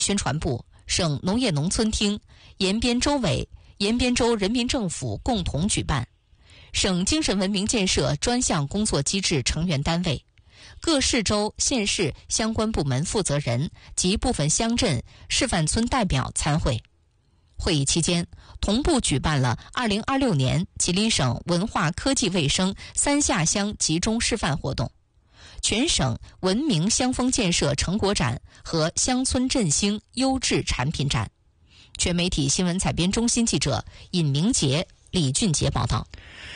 宣传部、省农业农村厅、延边州委、延边州人民政府共同举办，省精神文明建设专项工作机制成员单位、各市州、县市相关部门负责人及部分乡镇示范村代表参会。会议期间，同步举办了2026年吉林省文化科技卫生3下乡集中示范活动、全省文明乡风建设成果展和乡村振兴优质产品展。全媒体新闻采编中心记者尹明杰、李俊杰报道。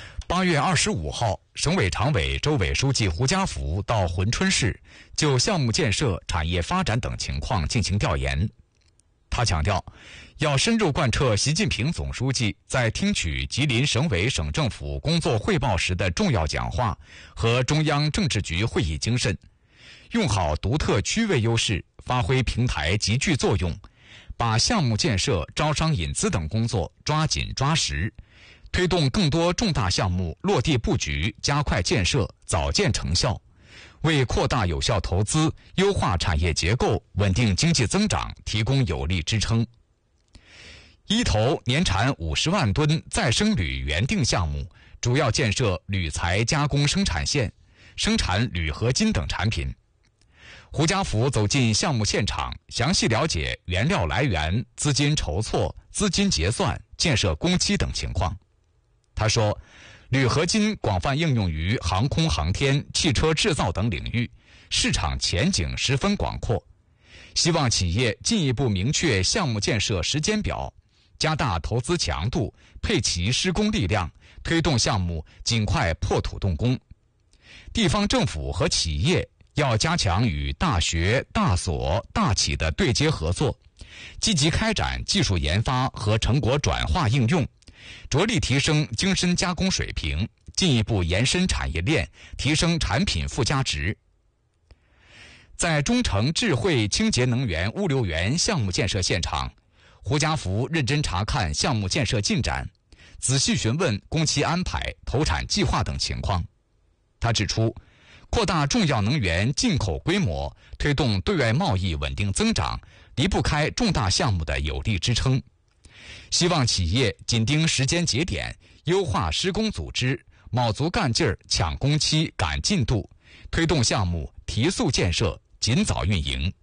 8月25号，省委常委、州委书记胡家福到珲春市就项目建设、产业发展等情况进行调研。他强调，要深入贯彻习近平总书记在听取吉林省委省政府工作汇报时的重要讲话和中央政治局会议精神，用好独特区位优势，发挥平台集聚作用，把项目建设、招商引资等工作抓紧抓实，推动更多重大项目落地布局，加快建设，早见成效，为扩大有效投资、优化产业结构、稳定经济增长提供有力支撑。一头年产50万吨再生铝原定项目，主要建设铝材加工生产线，生产铝合金等产品。胡家福走进项目现场，详细了解原料来源、资金筹措、资金结算、建设工期等情况。他说，铝合金广泛应用于航空航天、汽车制造等领域，市场前景十分广阔。希望企业进一步明确项目建设时间表，加大投资强度，配齐施工力量，推动项目尽快破土动工。地方政府和企业要加强与大学、大所、大企的对接合作，积极开展技术研发和成果转化应用，着力提升精深加工水平，进一步延伸产业链，提升产品附加值。在中城智慧清洁能源物流园项目建设现场，胡家福认真查看项目建设进展，仔细询问工期安排、投产计划等情况。他指出，扩大重要能源进口规模，推动对外贸易稳定增长，离不开重大项目的有力支撑。希望企业紧盯时间节点，优化施工组织，卯足干劲儿抢工期、赶进度，推动项目提速建设，尽早运营。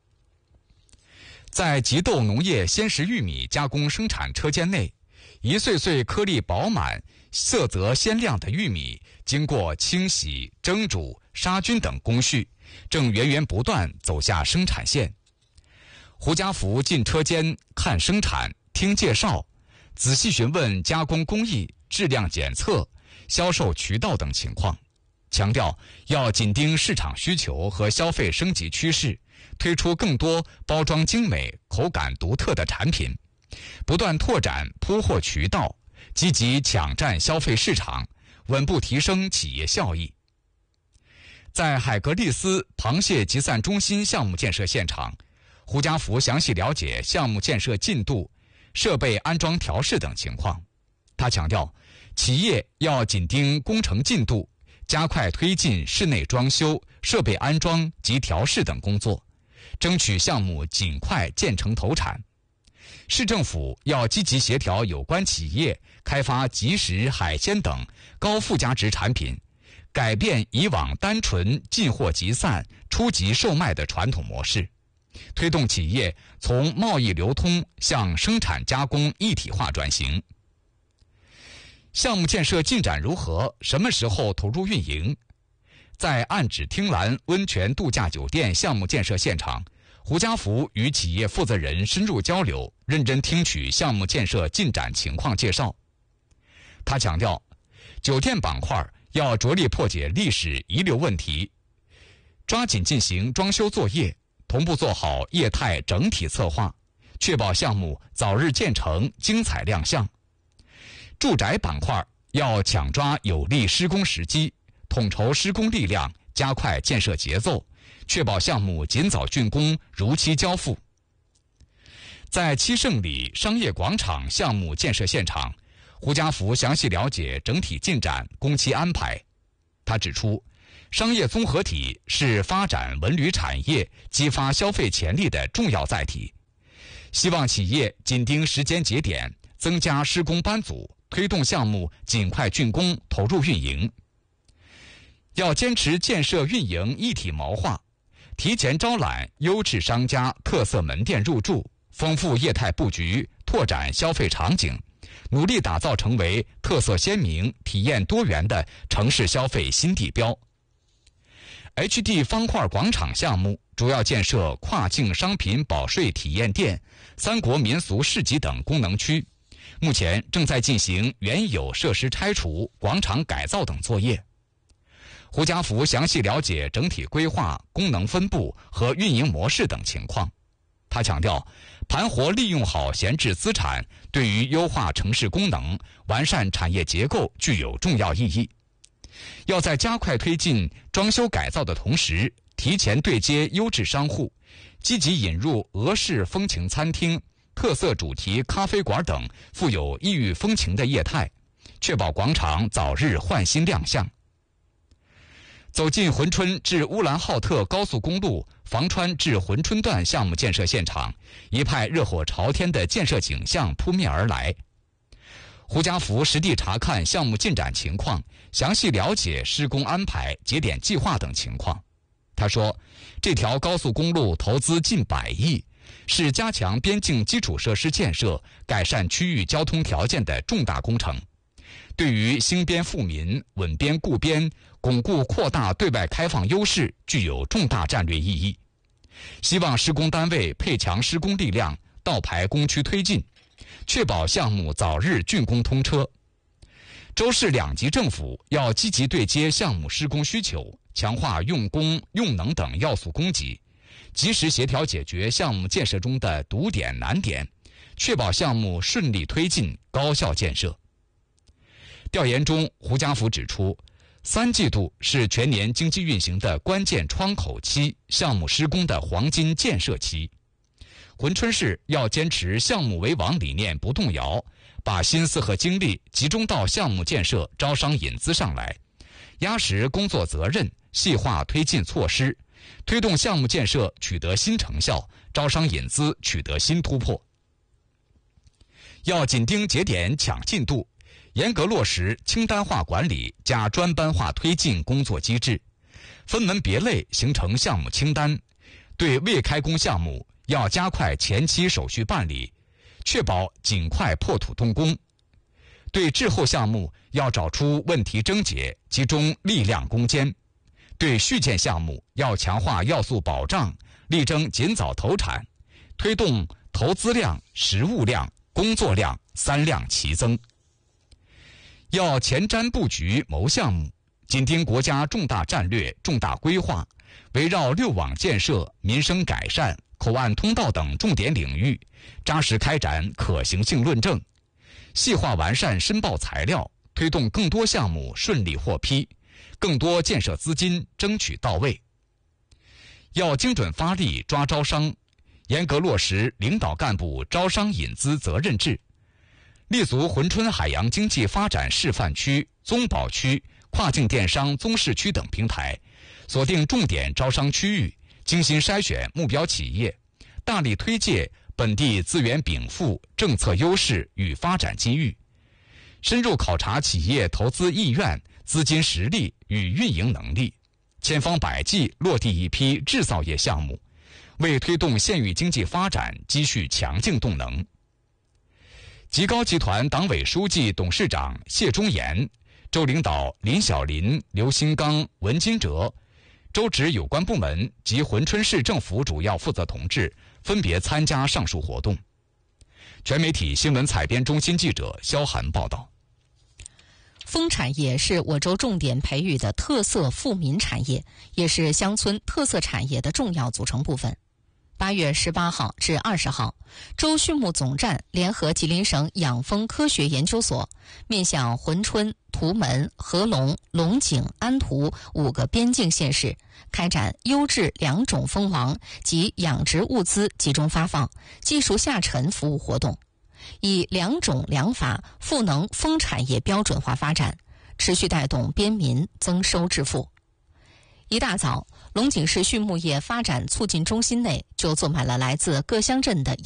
在吉豆农业鲜食玉米加工生产车间内，一穗穗颗粒饱满、色泽鲜亮的玉米，经过清洗、蒸煮、杀菌等工序，正源源不断走下生产线。胡家福进车间看生产、听介绍，仔细询问加工工艺、质量检测、销售渠道等情况，强调要紧盯市场需求和消费升级趋势，推出更多包装精美、口感独特的产品，不断拓展铺货渠道，积极抢占消费市场，稳步提升企业效益。在海格力斯螃蟹集散中心项目建设现场，胡家福详细了解项目建设进度、设备安装调试等情况。他强调，企业要紧盯工程进度，加快推进室内装修、设备安装及调试等工作，争取项目尽快建成投产。市政府要积极协调有关企业开发即食、海鲜等高附加值产品，改变以往单纯进货集散、初级售卖的传统模式，推动企业从贸易流通向生产加工一体化转型。项目建设进展如何？什么时候投入运营？在岸芷汀兰温泉度假酒店项目建设现场，胡家福与企业负责人深入交流，认真听取项目建设进展情况介绍。他强调，酒店板块要着力破解历史遗留问题，抓紧进行装修作业，同步做好业态整体策划，确保项目早日建成、精彩亮相。住宅板块要抢抓有利施工时机，统筹施工力量，加快建设节奏，确保项目尽早竣工、如期交付。在七圣里商业广场项目建设现场，胡家福详细了解整体进展、工期安排。他指出，商业综合体是发展文旅产业、激发消费潜力的重要载体。 希望企业紧盯时间节点，增加施工班组，推动项目尽快竣工投入运营。要坚持建设运营一体谋划，提前招揽优质商家特色门店入驻，丰富业态布局，拓展消费场景，努力打造成为特色鲜明、体验多元的城市消费新地标。HD 方块广场项目主要建设跨境商品保税体验店、三国民俗市集等功能区，目前正在进行原有设施拆除、广场改造等作业。胡家福详细了解整体规划、功能分布和运营模式等情况。他强调，盘活利用好闲置资产，对于优化城市功能、完善产业结构具有重要意义。要在加快推进装修改造的同时，提前对接优质商户，积极引入俄式风情餐厅、特色主题咖啡馆等富有异域风情的业态，确保广场早日焕新亮相。走进珲春至乌兰浩特高速公路房川至珲春段项目建设现场，一派热火朝天的建设景象扑面而来。胡家福实地查看项目进展情况，详细了解施工安排、节点计划等情况。他说，这条高速公路投资近100亿，是加强边境基础设施建设、改善区域交通条件的重大工程，对于兴边富民、稳边固边、巩固扩大对外开放优势具有重大战略意义。希望施工单位配强施工力量，倒排工区推进，确保项目早日竣工通车。州市2级政府要积极对接项目施工需求，强化用工、用能等要素供给，及时协调解决项目建设中的堵点难点，确保项目顺利推进、高效建设。调研中，胡家福指出，3季度是全年经济运行的关键窗口期，项目施工的黄金建设期。珲春市要坚持项目为王理念不动摇，把心思和精力集中到项目建设、招商引资上来，压实工作责任，细化推进措施，推动项目建设取得新成效，招商引资取得新突破。要紧盯节点抢进度，严格落实清单化管理加专班化推进工作机制，分门别类形成项目清单。对未开工项目要加快前期手续办理，确保尽快破土动工。对滞后项目要找出问题症结，集中力量攻坚。对续建项目要强化要素保障，力争尽早投产，推动投资量、实物量、工作量3量齐增。要前瞻布局谋项目，紧盯国家重大战略、重大规划，围绕6网建设、民生改善、口岸通道等重点领域，扎实开展可行性论证，细化完善申报材料，推动更多项目顺利获批，更多建设资金争取到位。要精准发力抓招商，严格落实领导干部招商引资责任制，立足珲春海洋经济发展示范区、宗保区、跨境电商综市区等平台，锁定重点招商区域，精心筛选目标企业，大力推介本地资源禀赋、政策优势与发展机遇，深入考察企业投资意愿、资金实力与运营能力，千方百计落地一批制造业项目，为推动县域经济发展积蓄强劲动能。吉高集团党委书记、董事长谢忠言、州领导林小林、刘新刚、文金哲、州直有关部门及珲春市政府主要负责同志分别参加上述活动。全媒体新闻采编中心记者肖涵报道。 风产业是我州重点培育的特色富民产业，也是乡村特色产业的重要组成部分。8月18号至20号，州畜牧总站联合吉林省养蜂科学研究所，面向珲春、图门、合龙、龙井、安图5个边境县市，开展优质2种蜂王及养殖物资集中发放、技术下沉服务活动，以2种2法赋能蜂产业标准化发展，持续带动边民增收致富。一大早，龙井市畜牧业发展促进中心内就坐满了来自各乡镇的